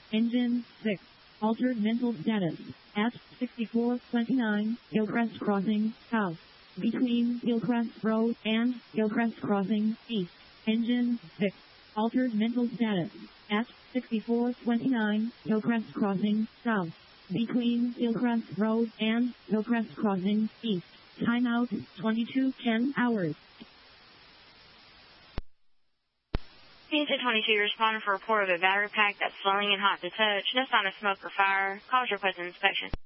Engine 6. Altered mental status. At 6429 Gilchrist Crossing, south. Between Gilchrist Road and Gilchrist Crossing, east. Engine 6. Altered mental status. At 6429 Gilchrist Crossing, south. Between Gilchrist Road and Gilchrist Crossing, east. Timeout 22:10 hours. Unit 22, responding for a report of a battery pack that's swelling and hot to touch. No sign of smoke or fire. Cause requested inspection.